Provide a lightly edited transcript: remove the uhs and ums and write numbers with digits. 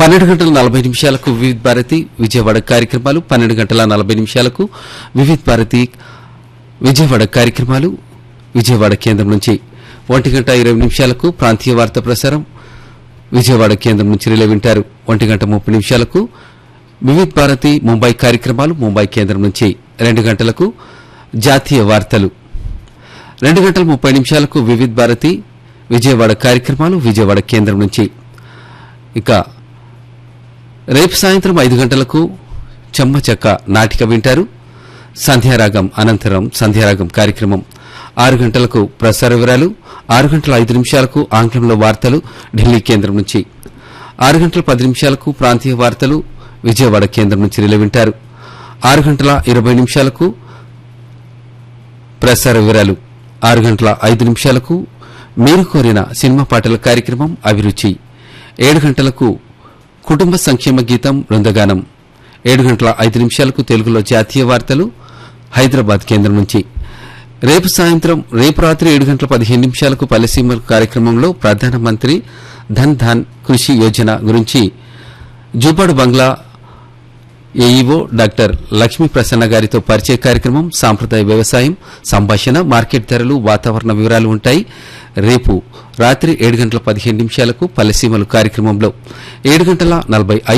12:40 వివిధ భారతి విజయవాడ కార్యక్రమాలు 12:40 వివిధ భారతి విజయవాడ కార్యక్రమాలు విజయవాడ కేంద్రం నుంచి 1:20 ప్రాంతీయ వార్తా ప్రసారం విజయవాడ కేంద్రం నుంచి రిలే వింటారు. 1:30 వివిధ భారతి ముంబై కార్యక్రమాలు ముంబై కేంద్రం నుంచి 2 గంటలకు జాతీయ వార్తలు 2:30 వివిధ భారతి విజయవాడ కార్యక్రమాలు విజయవాడ కేంద్రం నుంచి. ఇక రేపు సాయంత్రం 5 గంటలకు చెమ్మచక్క నాటిక వింటారు. సంధ్యారాగం అనంతరం సంధ్యారాగం కార్యక్రమం 6 గంటలకు ప్రసార వివరాలు 6:05 ఆంగ్లంలో వార్తలు ఢిల్లీ కేంద్రం నుంచి. 6:10 ప్రాంతీయ వార్తలు విజయవాడ కేంద్రం నుంచి రిలే వింటారు. 6:20 ప్రసార వివరాలు 6:05 మీరు కోరిన సినిమా పాటల కార్యక్రమం అభిరుచి. 7 గంటలకు కుటుంబ సంక్షేమ గీతం బృందగానం 7:05 తెలుగులో జాతీయ వార్తలు హైదరాబాద్ కేంద్రం నుంచి. రేపు రాత్రి 7:15 పల్లెసీమల కార్యక్రమంలో ప్రధానమంత్రి ధన్ ధాన్ కృషి యోజన గురించి జూపాడు బంగ్లా ఏఈఓ డాక్టర్ లక్ష్మీ ప్రసన్న గారితో పరిచయ కార్యక్రమం, సాంప్రదాయ వ్యవసాయం, సంభాషణ, మార్కెట్ ధరలు, వాతావరణ వివరాలు ఉంటాయి. రేపు రాత్రి 7:15 పల్లెసీమలు కార్యక్రమంలో 7:45